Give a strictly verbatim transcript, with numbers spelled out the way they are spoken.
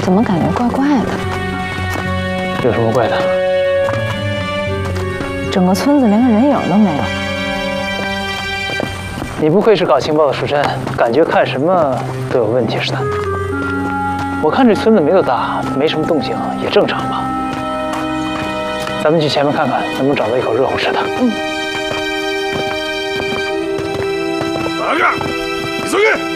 怎么感觉怪怪的？ 有什么怪的？ 整个村子连个人影都没有。 你不愧是搞情报的出身，感觉看什么都有问题似的。我看这村子没多大，没什么动静，也正常吧。咱们去前面看看，能不能找到一口热乎吃的。 嗯。 哪个？急げ！